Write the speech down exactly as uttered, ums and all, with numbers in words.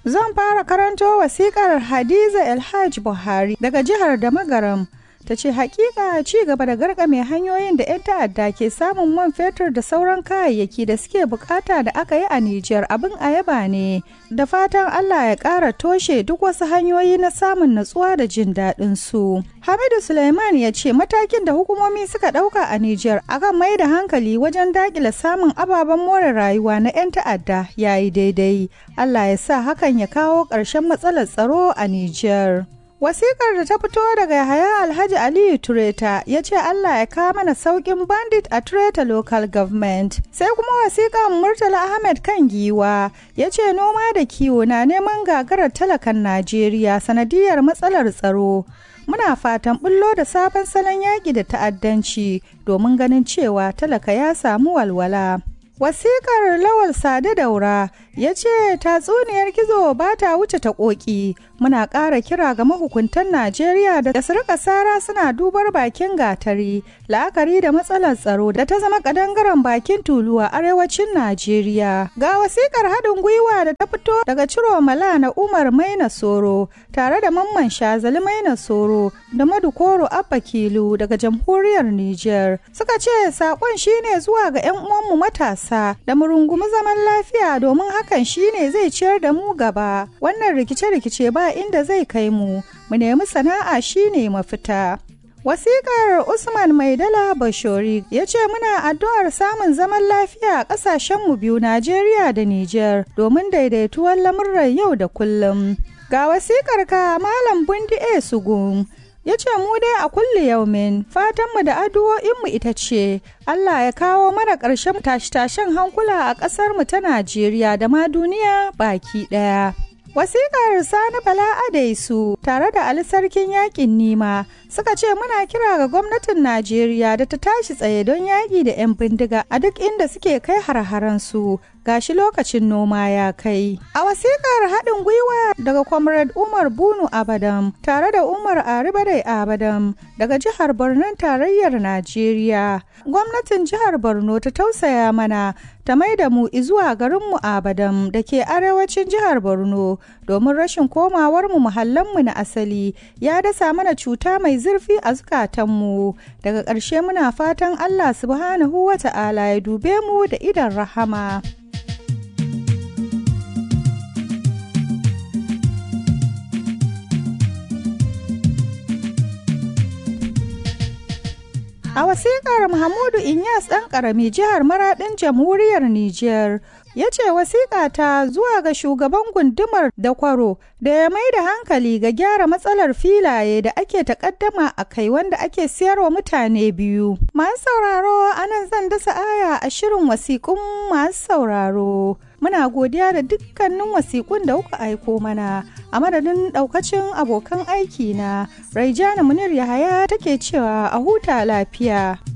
Zan fara karanto wasikar Hadiza Elhaj Buhari daga jihar Damagaram. Ta ce hakika ci gaba da garkame hanyoyin da 'yan ta'adda ke samun man fetur da sauran kayayyaki da suke bukata da aka yi a Nijar abin ayaba ne. Da fatan Allah ya ƙara toshe duk wasu hanyoyi na samun natsuwa da jin daɗin su. Hamidu Suleiman ya ce matakin da hukumomi suka ɗauka a Nijar akan mai da hankali wajen daƙile samun ababen more rayuwa na 'yan ta'adda ya yi daidai. Allah ya sa hakan ya kawo ƙarshen matsalar tsaro a Nijar. Wasikar da ta fito daga Yahaya Alhaji Aliyu Tureta ya ce Allah ya kawo mana saukin bandit a Tureta Local Government. Sai kuma wasikar Murtala Ahmed kan giwa ya ce noma da kiwo na neman gagarar talakan Najeriya sanadiyar matsalar tsaro. Muna fatan bullo da sabon salon yaƙi da ta'addanci domin ganin cewa talaka ya samu walwala. Wasikar Lawal Sade Daura ya ce tatsuniyar gizo ba ta wuce ta ƙoƙi. Muna ƙara kira ga mahukuntan Najeriya da su rika sara suna dubar bakin gatari, la'akari da matsalar tsaro da ta zama ƙadangaren bakin tulu a arewacin Najeriya. Ga wasikar haɗin gwiwa da ta fito daga Ciromala na Umar Maina Soro tare da Mamman Shazali Maina Soro da Madukoro Abba Kilu daga Jamhuriyar Nijar. Suka ce saƙon shine zuwa ga 'yan uwanmu matasa da mu rungumi zaman lafiya domin hakan shine zai ciyar da mu gaba. Wannan rikice-rikice ba inda zai kai mu, mu nemi sana'a shine mafita. Wasikar Usman Maidala Bashori ya ce muna addu'ar samun zaman lafiya a ƙasashenmu biyu Najeriya da Nijar domin daidaituwar lamurran yau da kullum. Ga wasikar ka Malam Bundi A. Sugun ya ce mu dai a kulle yaumin fatanmu da addu'o'inmu ita ce Allah ya kawo mana ƙarshen tashe-tashen hankula a ƙasarmu ta Najeriya da ma duniya baki ɗaya. Wasikar Sani Bala Adaisu tare da Ali Sarkin Yaƙin Nima suka ce muna kira ga gwamnatin Najeriya da ta tashi tsaye don yaƙi da 'yan bindiga a duk inda suke kai har-haransu. Gashi lokacin noma ya kai. A wasikar haɗin gwiwa daga Comrade Umar Bunu Abadam tare da Umar Aribadai Abadam daga jihar Borno tarayyar Najeriya. Gwamnatin jihar Borno ta tausaya mana ta mai da mu izuwa garinmu Abadam da ke arewacin jihar Borno domin rashin komawarmu muhallanmu na asali ya dasa mana cuta mai zurfi a zukatanmu. Daga ƙarshe muna fatan Allah subhanahu wa ta'ala ya dube mu da idan rahama. A wasiƙar Muhammadu Inyas ɗan ƙarami jihar Maraɗin Jamhuriyar Nijar ya ce wasiƙa ta zuwa ga shugaban gundumar Dakwaro da ya mai da hankali ga gyara matsalar filaye da ake takaddama a kai wanda ake siyarwa mutane biyu. Masu sauraro anan zan dasa aya a shirin wasiƙun masu sauraro. Muna godiya da dukkanin wasiƙun da kuka aiko mana a madadin ɗaukacin abokan aiki na Raijana Munir Yahaya take cewa a huta lafiya.